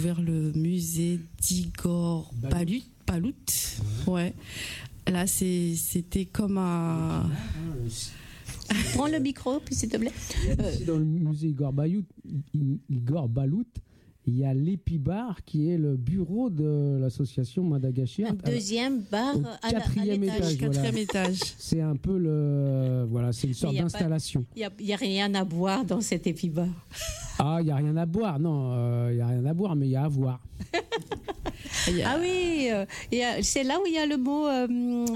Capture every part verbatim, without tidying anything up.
découvert le musée d'Igor Balut. Balut. Ouais. Là, c'est, c'était comme un... Prends le micro, puis s'il te plaît. Ici, dans le musée Igor Balut, Igor Balut, il y a l'Épibar qui est le bureau de l'association Madagascar. Un deuxième bar Au à, la, à quatrième l'étage. étage, voilà. Quatrième étage. C'est un peu le... Voilà, c'est une sorte Mais y a d'installation. Il n'y a, a rien à boire dans cet épibar. Ah, il n'y a rien à boire. Non, il euh, n'y a rien à boire, mais il y a à voir. Ah oui, euh, y a, c'est là où il y a le mot... Euh,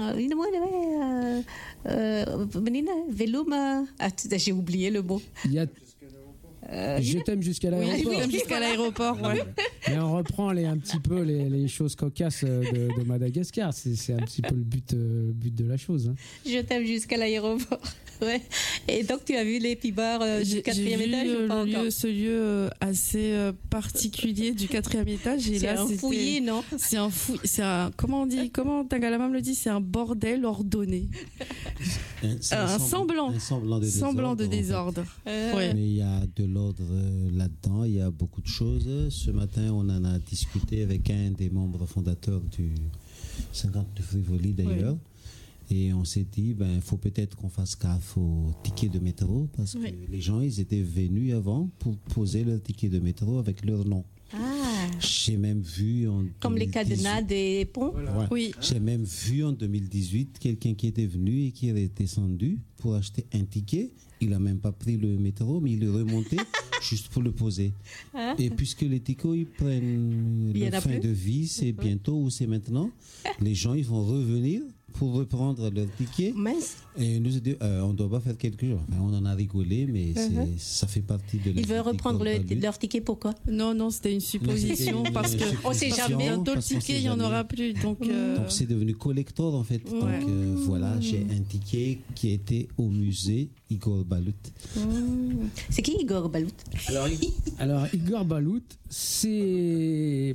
euh, euh, Velum, ah, j'ai oublié le mot. Il y a... Euh, je t'aime jusqu'à l'aéroport. Oui, jusqu'à l'aéroport, ouais. Mais on reprend les, un petit peu les, les choses cocasses de, de Madagascar. C'est, c'est un petit peu le but, euh, but de la chose. Hein. Je t'aime jusqu'à l'aéroport. Ouais. Et donc, tu as vu l'Épibar euh, du quatrième étage vu, ou pas le encore lieu, ce lieu euh, assez euh, particulier du quatrième étage. Et c'est là, un c'était, fouillis, non? C'est un fouillis. C'est un, comment on dit, comment Tangalamam le dit, c'est un bordel ordonné. Un, un, un semblant. Un semblant de désordre. Semblant de désordre. Euh... Ouais. Mais il y a de l'ordre là-dedans, il y a beaucoup de choses. Ce matin, on en a discuté avec un des membres fondateurs du cinquante-neuf Rivoli d'ailleurs. Oui. Et on s'est dit, ben, il faut peut-être qu'on fasse gaffe aux tickets de métro parce oui. que les gens, ils étaient venus avant pour poser leur ticket de métro avec leur nom. Ah. J'ai même vu en comme deux mille dix-huit, les cadenas des ponts. Voilà. Ouais. Oui. J'ai même vu en deux mille dix-huit quelqu'un qui était venu et qui était descendu pour acheter un ticket. Il n'a même pas pris le métro, mais il est remonté juste pour le poser. Hein? Et puisque les tickets, ils prennent il la fin plus. de vie, c'est bientôt ou c'est maintenant, les gens, ils vont revenir pour reprendre leur ticket. Mince. Et nous, euh, on ne doit pas faire quelque chose. Enfin, on en a rigolé, mais uh-huh. ça fait partie de la... Ils veulent reprendre le, leur ticket, pourquoi? Non, non, c'était une supposition une, parce une qu'on ne sait jamais. Bientôt le ticket, il n'y en aura plus. Donc, euh... donc c'est devenu collector, en fait. Ouais. Donc euh, voilà, j'ai un ticket qui était au musée Igor Balut. Mmh. C'est qui Igor Balut? alors, alors, Igor Balut, c'est...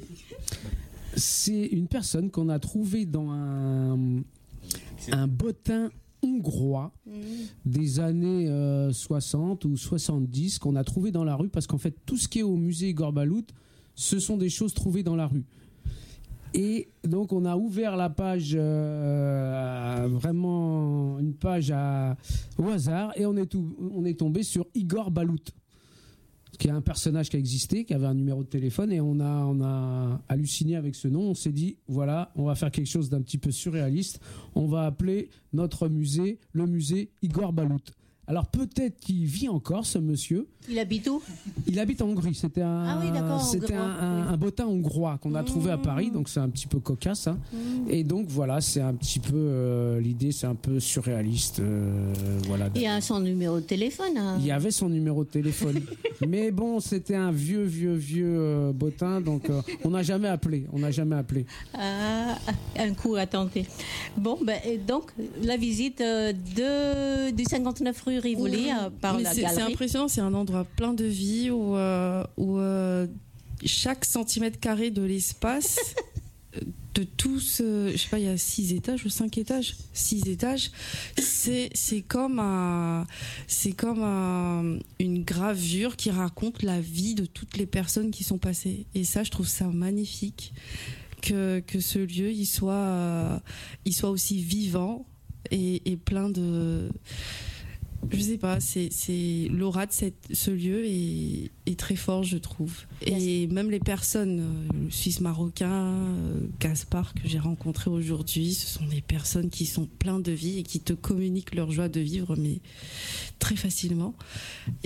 c'est une personne qu'on a trouvée dans un... un bottin hongrois mmh. des années euh, soixante ou soixante-dix qu'on a trouvé dans la rue parce qu'en fait tout ce qui est au musée Igor Balut ce sont des choses trouvées dans la rue et donc on a ouvert la page euh, vraiment une page à, au hasard et on est, tout, on est tombé sur Igor Balut qui est un personnage qui a existé, qui avait un numéro de téléphone et on a, on a halluciné avec ce nom. On s'est dit, voilà, on va faire quelque chose d'un petit peu surréaliste. On va appeler notre musée le musée Igor Balut. Alors peut-être qu'il vit encore, ce monsieur. Il habite où? Il habite en Hongrie. C'était un, ah oui, d'accord, c'était un, un, un bottin hongrois qu'on a mmh. trouvé à Paris, donc c'est un petit peu cocasse. Hein. Mmh. Et donc voilà, c'est un petit peu euh, l'idée, c'est un peu surréaliste. Euh, voilà. Il y a son numéro de téléphone. Hein. Il y avait son numéro de téléphone, mais bon, c'était un vieux, vieux, vieux euh, bottin, donc euh, on n'a jamais appelé. On n'a jamais appelé. Ah, un coup à tenter. Bon, ben donc la visite de du cinquante-neuf rue Rivoli mmh. par mais la c'est, galerie. C'est impressionnant, c'est un endroit plein de vie où, euh, où euh, chaque centimètre carré de l'espace de tous, euh, je sais pas, il y a six étages ou cinq étages, six étages, c'est c'est comme un, c'est comme un, une gravure qui raconte la vie de toutes les personnes qui sont passées. Et ça, je trouve ça magnifique que que ce lieu il soit euh, il soit aussi vivant et, et plein de je sais pas, c'est, c'est l'aura de cette, ce lieu est, est très fort, je trouve. Et même les personnes, euh, le Suisse marocain, euh, Gaspard, que j'ai rencontré aujourd'hui, ce sont des personnes qui sont pleines de vie et qui te communiquent leur joie de vivre, mais très facilement. Et,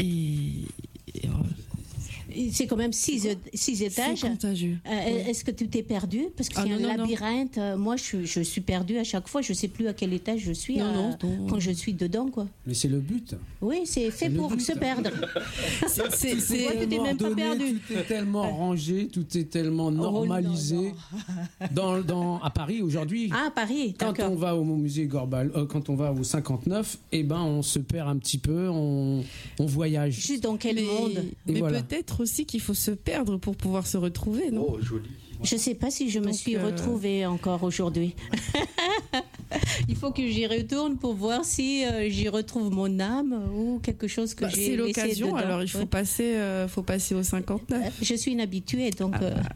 et c'est quand même six, six étages. C'est contagieux. Euh, oui. Est-ce que tu t'es perdu? Parce que ah, c'est non, un non, labyrinthe. Non. Moi, je, je suis perdue à chaque fois. Je ne sais plus à quel étage je suis non, à, non, non. quand je suis dedans, quoi. Mais c'est le but. Oui, c'est fait c'est pour se perdre. c'est, c'est, c'est toi, tu t'es même pas perdu. Tout est tellement rangé, tout est tellement normalisé. Oh, non, non. Dans, dans, à Paris aujourd'hui. Ah, à Paris, quand d'accord. on va au musée Gorbal, euh, quand on va au cinquante-neuf, eh ben, on se perd un petit peu, on, on voyage. Juste dans quel mais, monde? Mais voilà. Peut-être aussi qu'il faut se perdre pour pouvoir se retrouver, non? Oh, joli. Je ne sais pas si je Donc, me suis euh... retrouvée encore aujourd'hui. Il faut que j'y retourne pour voir si euh, j'y retrouve mon âme ou quelque chose que bah, j'ai c'est laissé l'occasion, dedans. alors il faut, ouais. passer, euh, faut passer au cinquante-neuf. Je suis une habituée, donc... Euh...